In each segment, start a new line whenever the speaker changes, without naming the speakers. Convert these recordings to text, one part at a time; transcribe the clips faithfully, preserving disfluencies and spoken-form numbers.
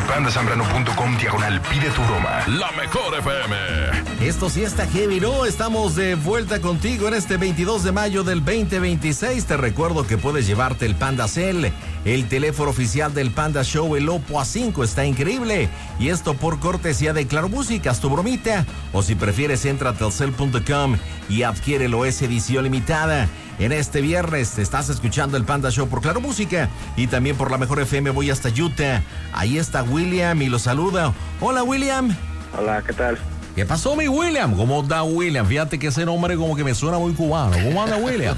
pandasambrano.com diagonal pide tu broma. La mejor F M.
Esto sí está heavy, ¿no? Estamos de vuelta contigo en este veintidós de mayo del veinte veintiséis. Te recuerdo que puedes llevarte el Panda Cell, el teléfono oficial del Panda Show, el Oppo A cinco, está increíble. Y esto por cortesía de Claro Música, haz tu bromita. O si prefieres, entra a telcel punto com y adquiérelo, es edición limitada. En este viernes te estás escuchando el Panda Show por Claro Música y también por la mejor F M. Voy hasta Utah. Ahí está William y lo saluda. Hola, William.
Hola, ¿qué tal?
¿Qué pasó, mi William? ¿Cómo está William? Fíjate que ese nombre como que me suena muy cubano. ¿Cómo anda, William?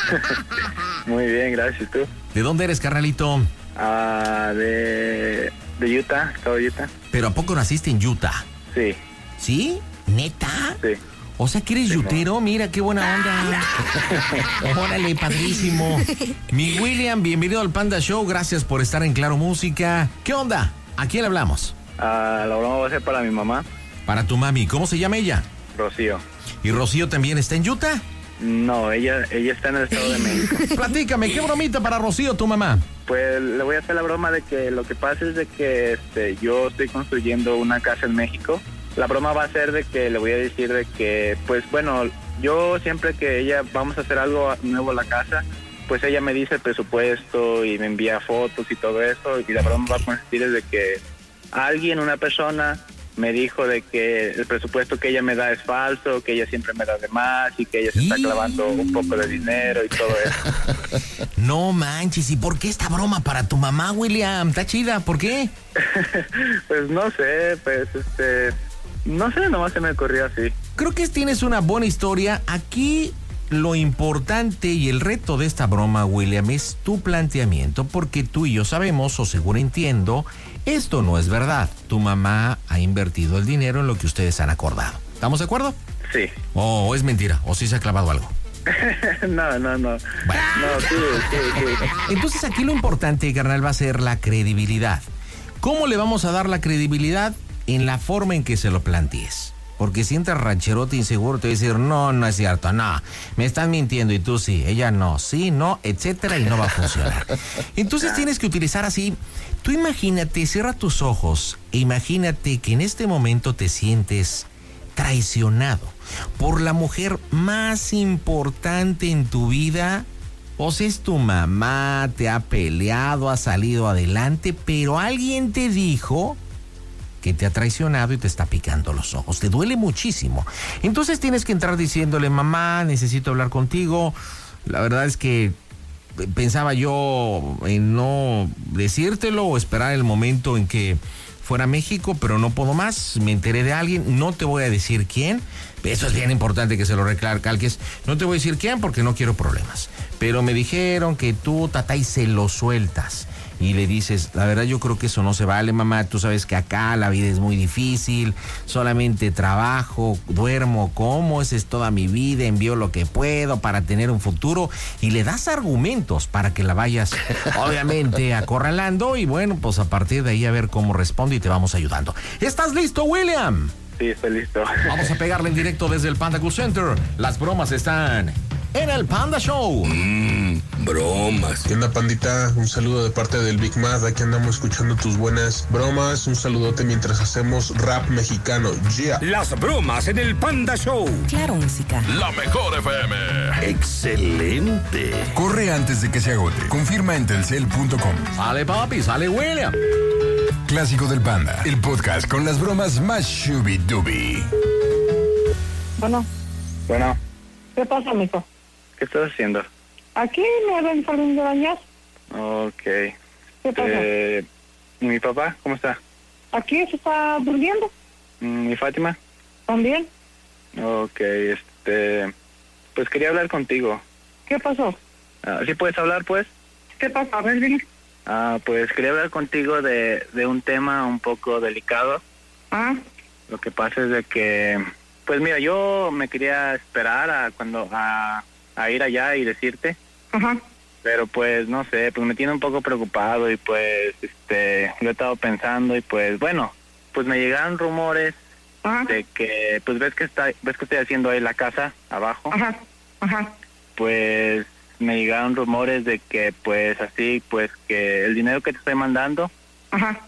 Muy bien, gracias. ¿Tú?
¿De dónde eres, carnalito?
Ah, de, de Utah, estado de Utah.
¿Pero a poco naciste en Utah?
Sí.
¿Sí? ¿Neta?
Sí.
O sea que eres sí, yutero, no. Mira qué buena onda. Órale, padrísimo. Mi William, bienvenido al Panda Show, gracias por estar en Claro Música. ¿Qué onda? ¿A quién le hablamos?
Ah, la broma va a ser para mi mamá.
Para tu mami, ¿cómo se llama ella?
Rocío.
¿Y Rocío también está en Utah?
No, ella ella está en el Estado de México.
Platícame, ¿qué bromita para Rocío, tu mamá?
Pues le voy a hacer la broma de que lo que pasa es de que este, yo estoy construyendo una casa en México. La broma va a ser de que le voy a decir de que, pues bueno, yo siempre que ella vamos a hacer algo nuevo a la casa, pues ella me dice el presupuesto y me envía fotos y todo eso, y la broma va a consistir en de que alguien, una persona, me dijo de que el presupuesto que ella me da es falso, que ella siempre me da de más y que ella se está clavando un poco de dinero y todo eso.
No manches, ¿y por qué esta broma para tu mamá, William? Está chida, ¿por qué?
Pues no sé, pues este... No sé, nomás se me ocurrió así.
Creo que tienes una buena historia. Aquí lo importante y el reto de esta broma, William, es tu planteamiento, porque tú y yo sabemos, o según entiendo, esto no es verdad. Tu mamá ha invertido el dinero en lo que ustedes han acordado. ¿Estamos de acuerdo?
Sí.
¿O es mentira? ¿O sí se ha clavado algo?
no, no, no.
Bueno.
No, sí, sí, sí.
Entonces aquí lo importante, carnal, va a ser la credibilidad. ¿Cómo le vamos a dar la credibilidad? En la forma en que se lo plantees. Porque si entras rancherote inseguro, te va a decir, no, no es cierto, no, me están mintiendo y tú sí, ella no, sí, no, etcétera, y no va a funcionar. Entonces tienes que utilizar así, tú imagínate, cierra tus ojos e imagínate que en este momento te sientes traicionado por la mujer más importante en tu vida. O sea, es tu mamá, te ha peleado, ha salido adelante, pero alguien te dijo que te ha traicionado y te está picando los ojos, te duele muchísimo. Entonces tienes que entrar diciéndole, mamá, necesito hablar contigo. La verdad es que pensaba yo en no decírtelo o esperar el momento en que fuera a México, pero no puedo más. Me enteré de alguien, no te voy a decir quién. Eso es bien importante que se lo recalques. No te voy a decir quién porque no quiero problemas. Pero me dijeron que tú, tata, y se lo sueltas. Y le dices, la verdad yo creo que eso no se vale, mamá, tú sabes que acá la vida es muy difícil, solamente trabajo, duermo, como, esa es toda mi vida, envío lo que puedo para tener un futuro, y le das argumentos para que la vayas, obviamente, acorralando, y bueno, pues a partir de ahí a ver cómo responde y te vamos ayudando. ¿Estás listo, William?
Sí, estoy listo.
Vamos a pegarle en directo desde el Panda Cool Center. Las bromas están en el Panda Show.
Mmm, bromas.
¿Qué onda, pandita? Un saludo de parte del Big Mad. Aquí andamos escuchando tus buenas bromas. Un saludote mientras hacemos rap mexicano. Yeah.
Las bromas en el Panda Show.
Claro Música.
La mejor F M. Excelente.
Corre antes de que se agote. Confirma en telcel punto com.
Sale, papi, sale, William.
Clásico del Panda, el podcast con las bromas más shubi-dubi.
Bueno.
Bueno.
¿Qué pasa, mijo?
¿Qué estás haciendo?
Aquí me ven saliendo de bañar.
Ok.
¿Qué pasa?
Eh, ¿Mi papá? ¿Cómo está?
Aquí se está durmiendo.
¿Mi Fátima?
¿También?
Ok, este... Pues quería hablar contigo.
¿Qué pasó?
Ah, ¿sí puedes hablar, pues?
¿Qué pasa? A ver, dime.
Ah, pues quería hablar contigo de, de un tema un poco delicado.
Ah.
Lo que pasa es de que... Pues mira, yo me quería esperar a cuando a, a ir allá y decirte.
Ajá.
Pero pues no sé, pues me tiene un poco preocupado y pues este lo he estado pensando y pues bueno, pues me llegaron rumores. Ajá. De que pues ves que está ves que estoy haciendo ahí la casa abajo.
Ajá. Ajá.
Pues me llegaron rumores de que pues así pues que el dinero que te estoy mandando.
Ajá.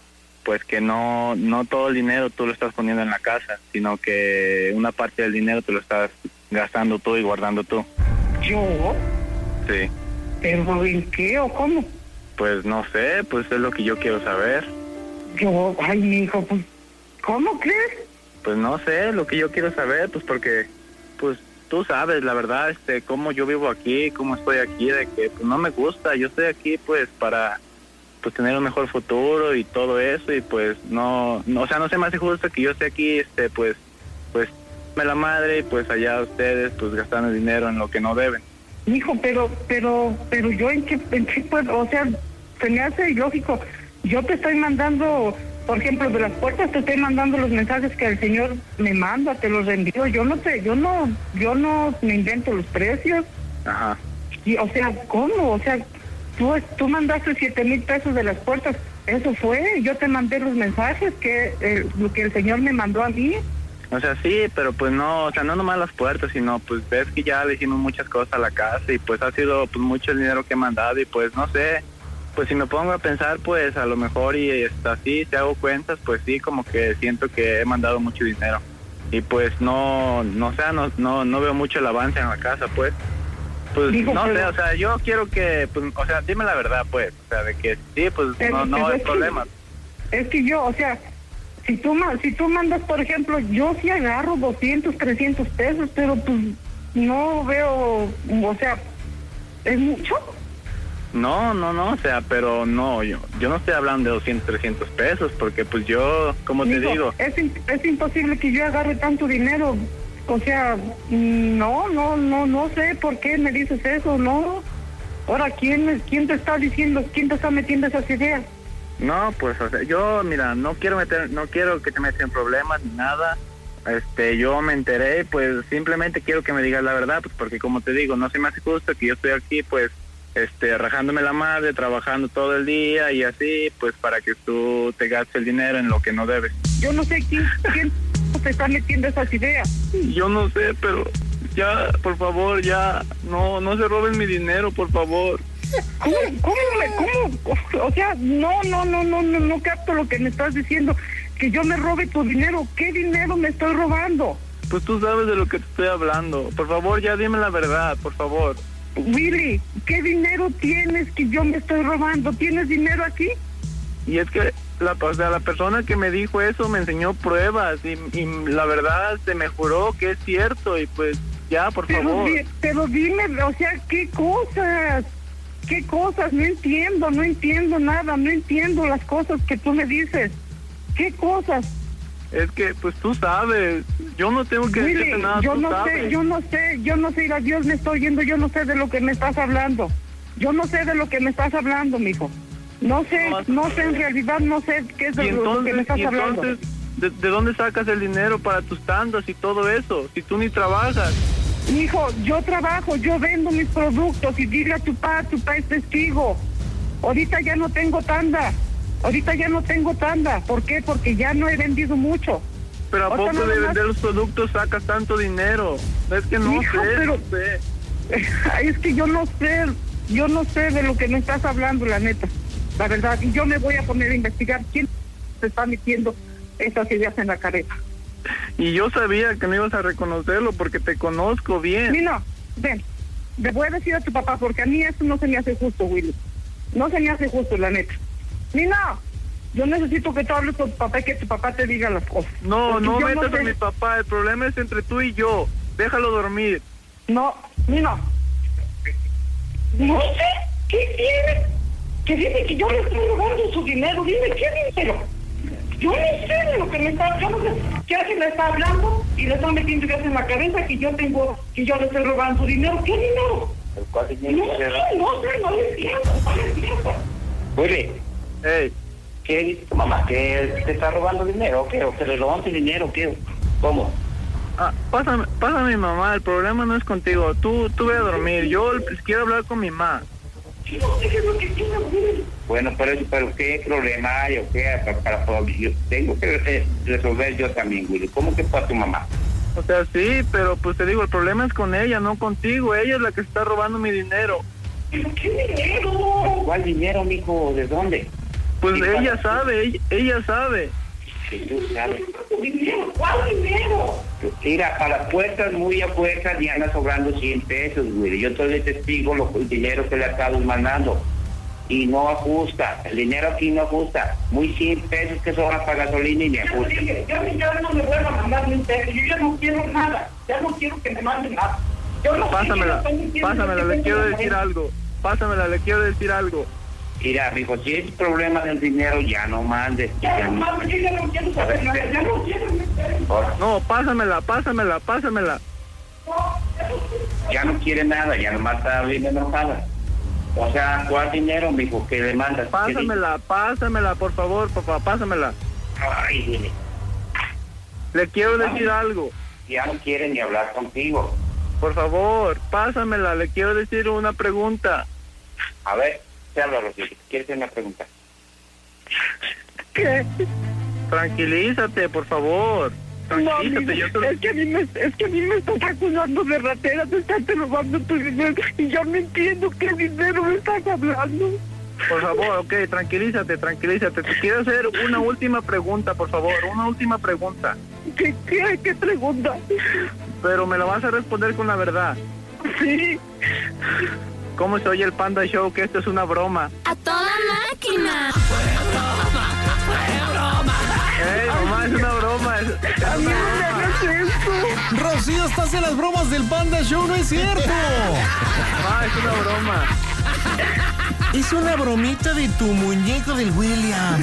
pues que no no todo el dinero tú lo estás poniendo en la casa, sino que una parte del dinero te lo estás gastando tú y guardando tú.
¿Yo?
Sí.
¿Pero en qué o cómo?
Pues no sé, pues es lo que yo quiero saber.
Yo, ay, mi hijo, pues, ¿cómo crees?
Pues no sé, lo que yo quiero saber, pues porque, pues tú sabes, la verdad, este, cómo yo vivo aquí, cómo estoy aquí, de que pues no me gusta, yo estoy aquí pues para pues tener un mejor futuro y todo eso, y pues no, no o sea, no se me hace justo que yo esté aquí, este, pues, pues, me la madre, y pues allá ustedes, pues, gastando dinero en lo que no deben.
Hijo, pero, pero, pero yo en qué, en qué puedo, o sea, se me hace ilógico. Yo te estoy mandando, por ejemplo, de las puertas, te estoy mandando los mensajes que el señor me manda, te los envío. Yo no te, yo no, yo no me invento los precios.
Ajá.
Y, o sea, ¿cómo? O sea, tú, tú mandaste siete mil pesos de las puertas. Eso fue. Yo te mandé los mensajes que eh, lo que el señor me mandó a mí.
O sea, sí, pero pues no, o sea, no nomás las puertas, sino pues ves que ya le hicimos muchas cosas a la casa y pues ha sido pues mucho el dinero que he mandado y pues no sé, pues si me pongo a pensar pues a lo mejor y está así, te hago cuentas, pues sí, como que siento que he mandado mucho dinero y pues no, no sé, no, no, no veo mucho el avance en la casa, pues. Pues
Digo,
no
pero...
sé, o sea, yo quiero que, pues, o sea, dime la verdad, pues, o sea, de que sí, pues
Pero,
no, no
pero
hay
es que-
problema.
Es que yo, o sea, si tú, ma- si tú mandas, por ejemplo, yo sí agarro doscientos, trescientos pesos, pero pues no veo, o sea, ¿es mucho?
No, no, no, o sea, pero no, yo yo no estoy hablando de doscientos, trescientos pesos, porque pues yo, como te
Digo,
digo,
es, in- es imposible que yo agarre tanto dinero, o sea, no, no, no, no sé por qué me dices eso, no. Ahora, ¿quién, quién te está diciendo, quién te está metiendo esas ideas?
no, pues, o sea, yo, mira, no quiero meter, no quiero que te metas en problemas ni nada, este, yo me enteré, pues, simplemente quiero que me digas la verdad, pues, porque como te digo, no se me hace justo que yo estoy aquí, pues, este, rajándome la madre, trabajando todo el día y así, pues, para que tú te gastes el dinero en lo que no debes.
Yo no sé quién, quién te está metiendo esas ideas.
Yo no sé, pero ya, por favor, ya, no, no se roben mi dinero, por favor.
¿Cómo, cómo, me- cómo? O sea, no, no, no, no, no, no capto lo que me estás diciendo. Que yo me robe tu dinero. ¿Qué dinero me estoy robando?
Pues tú sabes de lo que te estoy hablando. Por favor, ya dime la verdad, por favor.
Willy, ¿qué dinero tienes que yo me estoy robando? ¿Tienes dinero aquí?
Y es que la, o sea, la persona que me dijo eso me enseñó pruebas y, y la verdad se me juró que es cierto y pues ya, por
Pero,
favor.
di- pero dime, o sea, ¿qué cosas? ¿Qué cosas? No entiendo, no entiendo nada, no entiendo las cosas que tú me dices. ¿Qué cosas?
Es que pues tú sabes, yo no tengo que
Willy,
decirte nada,
yo
tú
no
sabes.
sé, yo no sé, yo no sé, ir a Dios me estoy oyendo, yo no sé de lo que me estás hablando. Yo no sé de lo que me estás hablando, mijo. No sé,
No,
no sé, en realidad no sé qué es de
Y
lo, lo que me
entonces,
estás
y
hablando.
entonces ¿de, ¿de dónde sacas el dinero para tus tandas y todo eso? Si tú ni trabajas.
Hijo, yo trabajo, yo vendo mis productos y dile a tu papá, tu papá es testigo. Ahorita ya no tengo tanda, ahorita ya no tengo tanda. ¿Por qué? Porque ya no he vendido mucho.
Pero ¿a
Ahorita
poco
nada
de
más-
vender los productos sacas tanto dinero? Es que no
Hijo,
sé,
pero-
no sé.
Es que yo no sé, yo no sé de lo que me estás hablando, la neta, la verdad. Y yo me voy a poner a investigar quién se está metiendo esas ideas en la cabeza.
Y yo sabía que no ibas a reconocerlo porque te conozco bien.
Nino, ven, le voy a decir a tu papá porque a mí esto no se me hace justo, Willy. No se me hace justo, la neta. Nino, yo necesito que tú hables con tu papá y que tu papá te diga las cosas.
No,
Porque
no
yo
metas
sé-
a mi papá, el problema es entre tú y yo. Déjalo dormir.
No, Nino. No sé, ¿qué tiene? Que dice que yo le estoy robando su dinero. Dime, ¿qué dinero? Yo no sé de lo que me está, yo no sé qué alguien le está hablando y le están metiendo ideas en la cabeza que yo tengo, que yo le estoy robando su dinero. ¿Qué dinero? No sé, no sé, no le entiendo, no le entiendo.
Willy,
Hey,
¿qué dice tu mamá? ¿Que te está robando dinero o qué? ¿O que le robaste dinero o qué? ¿Cómo?
ah, pásame, pásame a mi mamá, el problema no es contigo. Tú, tú ve a dormir. Yo quiero hablar con mi mamá.
Yo no sé qué es lo que tiene, Willy.
Bueno, pero, pero ¿qué problema hay o qué? Para, para, para- yo tengo que eh, resolver yo también, Willy. ¿Cómo que para tu mamá?
O sea, sí, pero pues te digo, el problema es con ella, no contigo. Ella es la que está robando mi dinero.
¿Pero qué dinero?
¿Cuál dinero, mijo? ¿De dónde?
Pues
Y
ella
para-
sabe, ella, ella sabe.
Si tú sabes.
Dinero, ¿cuál dinero?
Mira, para puertas muy a fuerzas ya anda sobrando cien pesos, güey. Yo soy de testigo lo, el dinero que le acabo mandando. Y no ajusta. El dinero aquí no ajusta. Muy cien pesos que sobran para gasolina y me
Ya te
ajusta.
dije, yo ya no me vuelvo a mandar ni un peso. Yo ya no quiero nada. Ya no quiero que me manden nada. Yo no
Pásamela,
quiero, no quiero,
pásamela,
no
le quiero
quiero
decir algo. Pásamela, le quiero decir algo.
Mira, mijo, si es problema del dinero, ya no mandes.
Ya
Ya
no
no-
mames, yo ya no quiero saber nada. Ya no quiero nada.
No, pásamela, pásamela, pásamela.
ya no quiere nada, ya nomás está bien enojada. O sea, ¿cuál dinero, mijo, que le mandas? ¿Qué di-
Pásamela, pásamela, por favor, papá, pásamela.
Ay, dile,
Le quiero decir algo.
ya no quiere ni hablar contigo.
Por favor, pásamela, le quiero decir una pregunta.
A ver, te hablo, Rocío. ¿Quieres hacer una pregunta?
¿Qué?
Tranquilízate, por favor.
No,
Tranquilízate,
amigo,
yo te lo-
es que a mí me, es que a mí me estás acusando de ratera, te estás robando tu dinero y yo no entiendo qué dinero me estás hablando.
Por favor, ok, tranquilízate, tranquilízate. Te quiero hacer una última pregunta, por favor, una última pregunta.
¿Qué, qué, qué pregunta?
Pero me la vas a responder con la verdad.
Sí.
¿Cómo se oye el Panda Show? Que esto es una broma.
¡A toda máquina!
¡Ey, mamá, es una broma! Es, es
A mí
una
no me
broma.
hagas esto.
Rocío, estás en las bromas del Panda Show, no es cierto.
Mamá, es una broma.
Es una bromita de tu muñeco del William.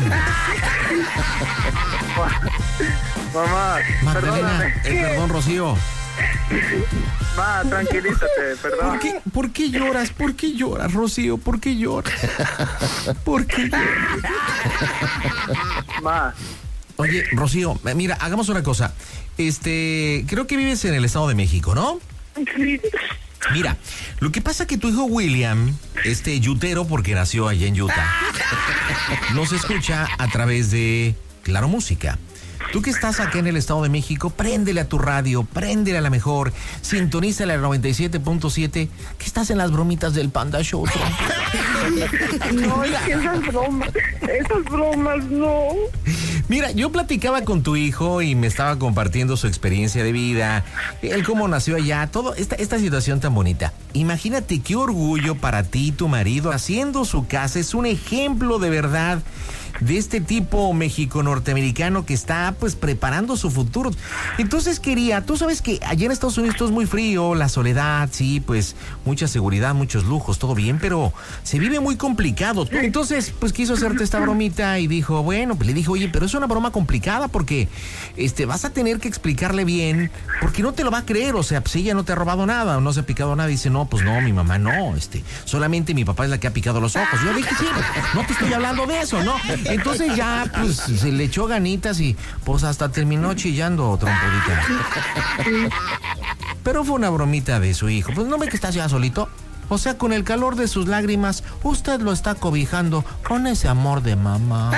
Mamá,
Magdalena,
perdóname.
eh, perdón, Rocío.
Ma, tranquilízate, perdón.
¿Por qué, ¿Por qué lloras? ¿Por qué lloras, Rocío? ¿Por qué lloras? ¿Por qué lloras?
Ma,
Oye, Rocío, eh, mira, hagamos una cosa. Este, creo que vives en el Estado de México, ¿no?
Sí.
Mira, lo que pasa que tu hijo William, este yutero, porque nació allá en Utah, nos escucha a través de Claro Música. Tú que estás acá en el Estado de México, préndele a tu radio, préndele a la mejor, sintonízale al noventa y siete punto siete, que estás en las bromitas del Panda Show.
No, es que esas bromas, esas bromas no.
Mira, yo platicaba con tu hijo y me estaba compartiendo su experiencia de vida, él cómo nació allá, todo esta, esta situación tan bonita. Imagínate qué orgullo para ti y tu marido haciendo su casa, es un ejemplo de verdad de este tipo México-norteamericano que está pues preparando su futuro. Entonces quería, tú sabes que allá en Estados Unidos todo es muy frío, la soledad, sí, pues mucha seguridad, muchos lujos, todo bien, pero se vive muy complicado. Entonces pues quiso hacerte esta bromita y dijo, bueno, pues le dijo, oye, pero es una broma complicada porque este vas a tener que explicarle bien, porque no te lo va a creer, o sea, pues ella no te ha robado nada, o no se ha picado nada, y dice, no, pues no, mi mamá no, este, solamente mi papá es la que ha picado los ojos. Yo dije, sí, no te estoy hablando de eso, ¿no? Entonces ya, pues, se le echó ganitas y pues hasta terminó chillando trompudita. Pero fue una bromita de su hijo. Pues no ve que está ya solito. O sea, con el calor de sus lágrimas, usted lo está cobijando con ese amor de mamá.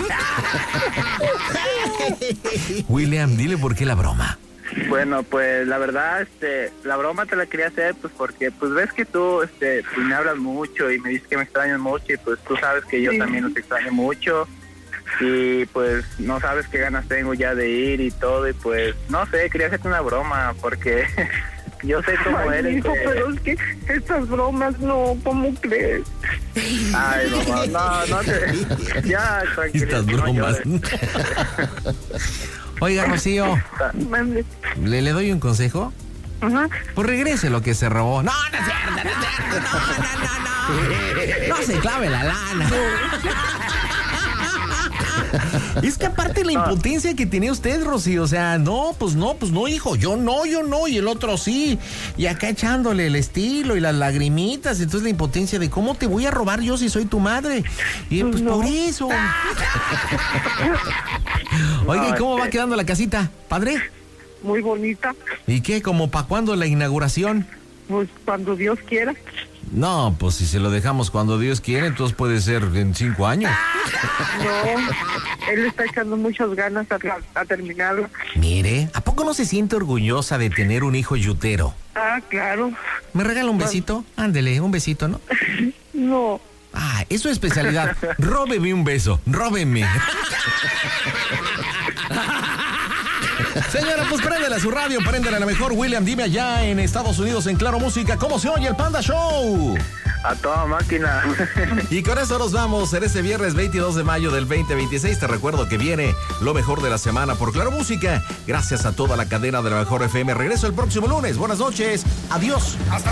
William, dile por qué la broma.
bueno, pues la verdad, este, la broma te la quería hacer, pues porque, pues ves que tú, este, pues me hablas mucho y me dices que me extrañas mucho y pues tú sabes que yo
Sí.
también los extraño mucho y pues no sabes qué ganas tengo ya de ir y todo y pues, no sé, quería hacerte una broma porque yo sé cómo
Ay,
eres.
hijo,
eh.
pero es que estas bromas no, ¿cómo crees?
Ay, mamá, no, no te... Ya, tranquilo.
Estas
no
bromas.
llores.
Oiga, Rocío,
Mande.
¿le, le doy un consejo?
Ajá.
Pues regrese lo que se robó. No, no es cierto, no es cierto, no, no, no, no. No se clave la lana. Es que aparte la impotencia que tenía usted, Rocío, o sea, no, pues no, pues no, hijo, yo no, yo no, y el otro sí, y acá echándole el estilo y las lagrimitas, entonces la impotencia de cómo te voy a robar yo si soy tu madre, y pues
No.
por eso. Oiga, ¿y cómo va quedando la casita, padre?
Muy bonita,
¿Y qué, como para cuándo la inauguración?
pues cuando Dios quiera.
No, pues si se lo dejamos cuando Dios quiere, entonces puede ser en cinco años.
No, él está echando muchas ganas a, a terminarlo.
Mire, ¿a poco no se siente orgullosa de tener un hijo yutero?
Ah, claro.
¿Me regala un besito? Ándele, un besito, ¿no?
No,
Ah, es su especialidad. Róbeme un beso, róbeme. Señora, pues préndele a su radio, préndele a la mejor. William, dime allá en Estados Unidos, en Claro Música, ¿cómo se oye el Panda Show?
A toda máquina.
Y con eso nos vamos en este viernes veintidós de mayo del veinte veintiséis. Te recuerdo que viene lo mejor de la semana por Claro Música. Gracias a toda la cadena de la mejor F M. Regreso el próximo lunes. Buenas noches. Adiós. Hasta